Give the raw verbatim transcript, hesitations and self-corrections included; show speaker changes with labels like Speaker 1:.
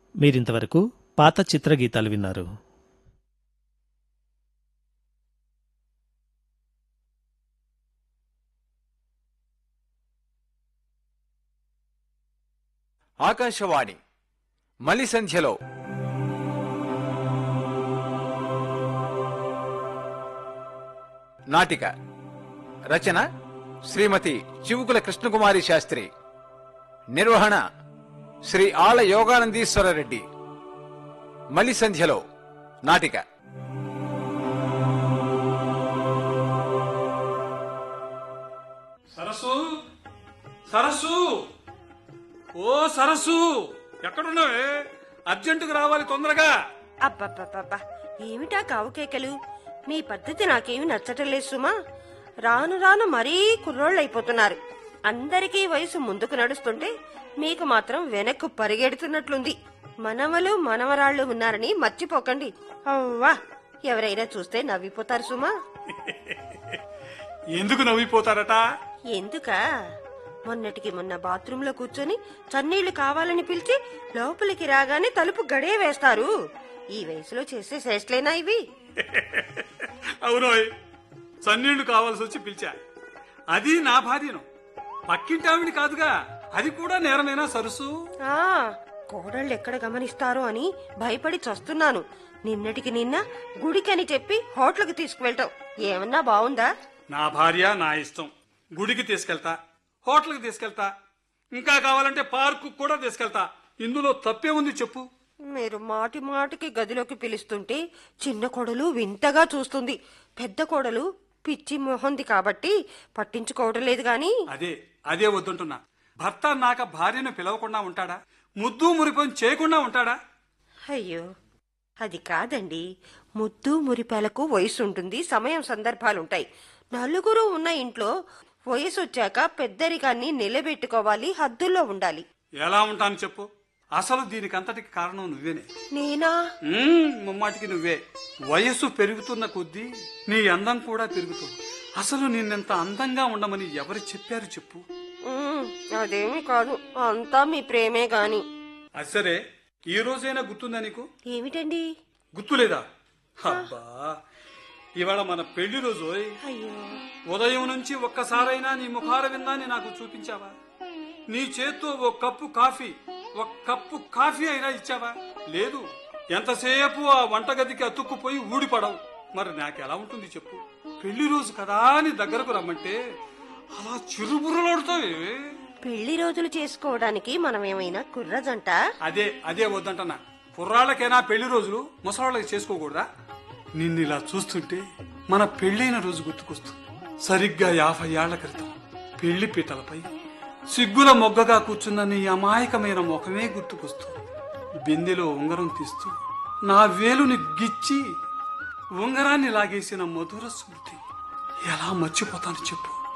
Speaker 1: మీరింతవరకు పాత చిత్రగీతాలు విన్నారు.
Speaker 2: ఆకాశవాణి మలి సంధ్యలో నాటిక రచన శ్రీమతి చివుకుల కృష్ణకుమారి శాస్త్రి, నిర్వహణ శ్రీ ఆళ్ల యోగానందీశ్వర రెడ్డి. మలి సంధ్యలో నాటిక.
Speaker 3: సరస్సు, సరస్సు, ఓ సరస్సు, ఎక్కడున్నావే? అర్జెంటుగా రావాలి తొందరగా.
Speaker 4: అబ్బబ్బబ్బబ్బా, ఏమిటా కావుకేకలు? మీ పద్ధతి నాకేమి నచ్చటం లేదు సుమా. రాను రాను మరీ కుర్రోళ్ళైపోతున్నారు. అందరికీ వయసు ముందుకు నడుస్తుంటే మీకు మాత్రం వెనక్కు పరిగెడుతున్నట్లుంది. మనవలు మనవరాళ్లు ఉన్నారని మర్చిపోకండి. అవ్వా, ఎవరైనా చూస్తే నవ్విపోతారు సుమా.
Speaker 3: ఎందుకు నవ్విపోతారట?
Speaker 4: ఎందుకా? మొన్నటికి మొన్న బాత్రూమ్ లో కూర్చొని చన్నీళ్లు కావాలని పిలిచి లోపలికి రాగానే తలుపు గడే వేస్తారు. ఈ వయసులో చేసే చేష్టలేనా ఇవి?
Speaker 3: అవునోయ్, చన్నీళ్లు కావాల్సి వచ్చి పిలిచా. అది నా భార్యను, పక్కింటావిని కాదుగా. అది కూడా నేరమేనా సరస్సు?
Speaker 4: ఆ కోడళ్ళు ఎక్కడ గమనిస్తారో అని భయపడి చస్తున్నాను. నిన్నటికి నిన్న గుడికని చెప్పి హోటల్కి తీసుకువెళ్తాం. ఏమన్నా బావుందా?
Speaker 3: నా భార్య నా ఇష్టం. గుడికి తీసుకెళ్తా, హోటల్కి తీసుకెళ్తా, ఇంకా కావాలంటే పార్కు కూడా తీసుకెళ్తా. ఇందులో తప్పే ఉంది చెప్పు?
Speaker 4: మీరు మాటి మాటికి గదిలోకి పిలుస్తుంటే చిన్న కోడలు వింతగా చూస్తుంది. పెద్ద కోడలు పిచ్చి మొహంది కాబట్టి పట్టించుకోవడం లేదు గాని.
Speaker 3: అదే అదే వద్దుంటున్నా. భర్త నాక భార్యను పిలవకుండా ఉంటాడా? ముద్దు మురిపం చేయకుండా ఉంటాడా?
Speaker 4: అయ్యో, అది కాదండి. ముద్దు మురిపాలకు వయసు ఉంటుంది, సమయం సందర్భాలుంటాయి. నలుగురు ఉన్న ఇంట్లో వయసు వచ్చాక పెద్దరికాన్ని నిలబెట్టుకోవాలి, హద్దుల్లో ఉండాలి.
Speaker 3: ఎలా ఉంటాను చెప్పు? అసలు దీనికంతటికి కారణం నువ్వేనే.
Speaker 4: నేనా?
Speaker 3: ఉమ్, ముమ్మాటికి నువ్వే. వయస్సు పెరుగుతున్న కొద్దీ నీ అందం కూడా పెరుగుతుంది. అసలు నిన్నెంత అందంగా ఉండమని ఎవరు చెప్పారు చెప్పు?
Speaker 4: ఉమ్, అదేమీ కాదు, అంతా మీ ప్రేమే గాని.
Speaker 3: అది సరే, ఈ రోజైనా గుర్తుందా నీకు?
Speaker 4: ఏమిటండి?
Speaker 3: గుర్తులేదా? అబ్బా, ఇవాళ మన పెళ్లి రోజు.
Speaker 4: అయ్యో,
Speaker 3: ఉదయం నుంచి ఒక్కసారైనా నీ ముఖార విందాన్ని నాకు చూపించావా? నీ చేత్తో ఓ కప్పు కాఫీ ఒక కప్పు కాఫీ అయినా ఇచ్చావా? లేదు. ఎంతసేపు ఆ వంటగదికి అతుక్కుపోయి ఊడిపడవు. మరి నాకెలా ఉంటుంది చెప్పు? పెళ్లి రోజు కదా అని దగ్గరకు రమ్మంటే అలా చిరుబుర్రలాడుతావే.
Speaker 4: పెళ్లి రోజులు చేసుకోవడానికి మనం ఏమైనా కుర్రజంట?
Speaker 3: అదే అదే వద్దంటనా. కుర్రాళ్ళకైనా పెళ్లి రోజులు, ముసలాళ్ళకి చేసుకోకూడదా? నిన్నిలా చూస్తుంటే మన పెళ్లైన రోజు గుర్తుకొస్తుంది. సరిగ్గా యాభై ఏళ్ల క్రితం పెళ్లి పీటలపై సిగ్గుల మొగ్గగా కూర్చున్న నీ అమాయకమైన ముఖమే గుర్తుకొస్తుంది. బిందెలో ఉంగరం తీస్తూ నా వేలుని గిచ్చి ఉంగరాన్ని లాగేసిన మధుర స్మృతి ఎలా మర్చిపోతాను చెప్పు?